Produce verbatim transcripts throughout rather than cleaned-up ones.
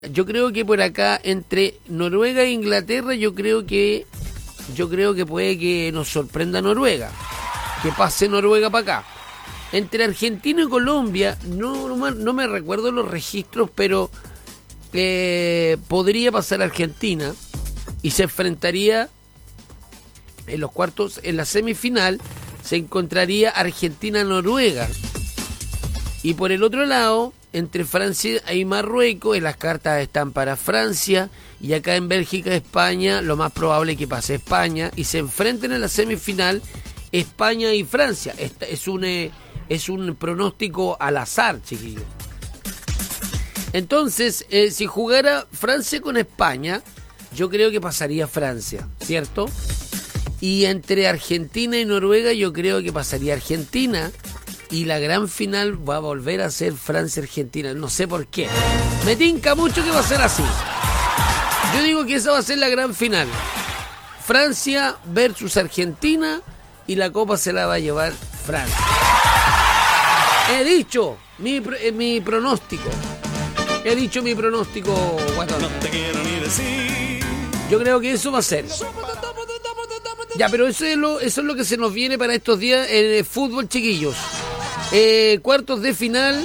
Yo creo que por acá, entre Noruega e Inglaterra, yo creo que yo creo que puede que nos sorprenda Noruega, que pase Noruega para acá. Entre Argentina y Colombia, no, no, me, no me recuerdo los registros, pero eh, podría pasar Argentina y se enfrentaría en los cuartos, en la semifinal, se encontraría Argentina-Noruega. Y por el otro lado, entre Francia y Marruecos, en las cartas están para Francia, y acá en Bélgica, España, lo más probable es que pase España, y se enfrenten en la semifinal España y Francia. Esta es un, eh, es un pronóstico al azar, chiquillos. Entonces, eh, si jugara Francia con España, yo creo que pasaría Francia, ¿cierto? Y entre Argentina y Noruega, yo creo que pasaría Argentina. Y la gran final va a volver a ser Francia-Argentina. No sé por qué. Me tinca mucho que va a ser así. Yo digo que esa va a ser la gran final. Francia versus Argentina. Y la copa se la va a llevar Francia. He dicho mi, eh, mi pronóstico. He dicho mi pronóstico, guatón. No te quiero ni decir. Yo creo que eso va a ser. Ya, pero eso es lo, eso es lo que se nos viene para estos días en el fútbol, chiquillos. Eh, cuartos de final.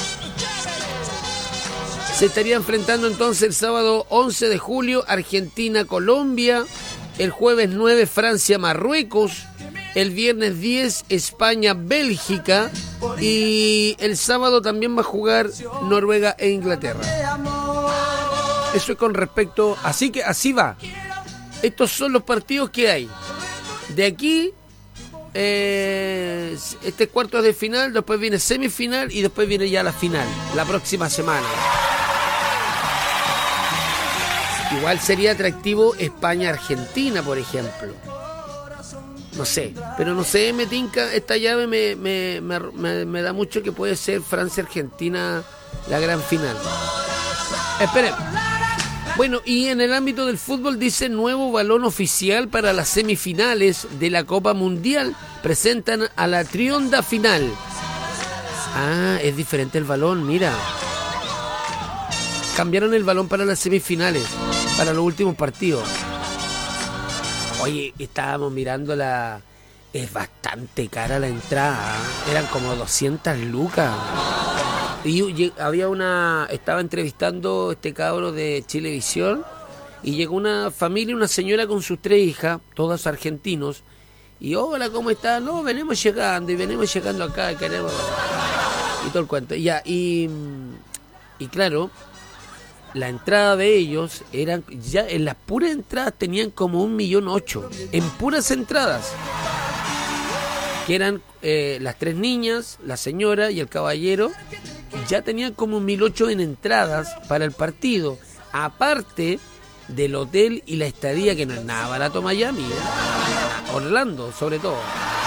Se estaría enfrentando entonces el sábado once de julio Argentina-Colombia, el jueves nueve Francia-Marruecos, el viernes diez España-Bélgica y el sábado también va a jugar Noruega e Inglaterra. Eso es con respecto, así que así va. Estos son los partidos que hay. De aquí Eh, este cuarto de final, después viene semifinal y después viene ya la final, la próxima semana. Igual sería atractivo España-Argentina, por ejemplo. No sé, pero no sé, me tinca, esta llave me, me, me, me, me da mucho que puede ser Francia-Argentina la gran final. Esperemos. Bueno, y en el ámbito del fútbol dice nuevo balón oficial para las semifinales de la Copa Mundial. Presentan a la trionda final. Ah, es diferente el balón, mira. Cambiaron el balón para las semifinales, para los últimos partidos. Oye, estábamos mirando la... Es bastante cara la entrada. Eran como doscientas lucas. Y había una, estaba entrevistando este cabro de Chilevisión y llegó una familia, una señora con sus tres hijas, todas argentinos, y hola, ¿cómo están? No, venimos llegando y venimos llegando acá, queremos... y todo el cuento. Y ya, y, y claro, la entrada de ellos eran, ya en las puras entradas tenían como un millón ocho, en puras entradas, que eran eh, las tres niñas, la señora y el caballero. Ya tenían como mil ocho en entradas para el partido, aparte del hotel y la estadía, que no es nada barato Miami, ¿eh? Orlando sobre todo.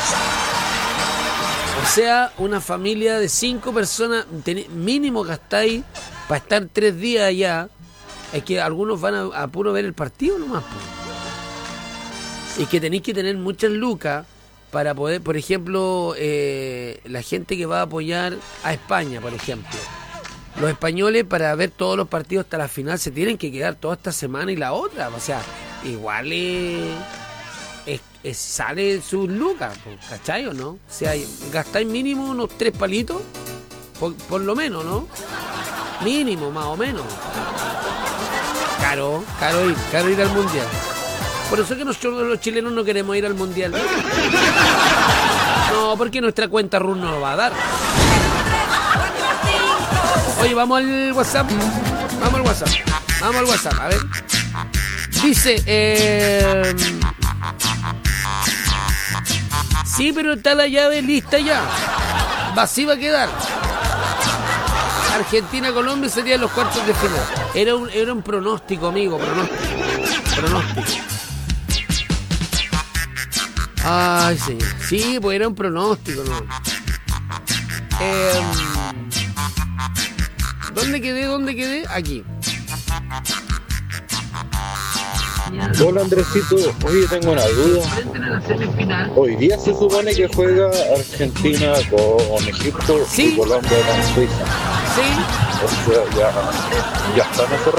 O sea, una familia de cinco personas, mínimo gastáis para estar tres días allá. Es que algunos van a, a puro ver el partido nomás, pues. Y que tenéis que tener muchas lucas para poder, por ejemplo, eh, la gente que va a apoyar a España, por ejemplo. Los españoles, para ver todos los partidos hasta la final, se tienen que quedar toda esta semana y la otra. O sea, igual es, es, es, sale sus lucas, ¿cachai o no? O sea, gastáis mínimo unos tres palitos, por, por lo menos, ¿no? Mínimo, más o menos. Caro, caro ir, caro ir al Mundial. Por eso que nosotros los chilenos no queremos ir al Mundial. No, porque nuestra cuenta R U N no lo va a dar. Oye, vamos al WhatsApp. Vamos al WhatsApp. Vamos al WhatsApp, a ver. Dice, eh... sí, pero está la llave lista ya. Así va a quedar. Argentina-Colombia serían los cuartos de final. Era un, era un pronóstico, amigo, pronóstico. Pronóstico. Ay, señor. Sí, pues era un pronóstico, ¿no? Eh, ¿Dónde quedé? ¿Dónde quedé? Aquí. Hola, Andresito. Oye, tengo una duda. Hoy día se supone que juega Argentina con Egipto, ¿sí?, y Colombia con Suiza. Sí. O sea, ya, ya están hace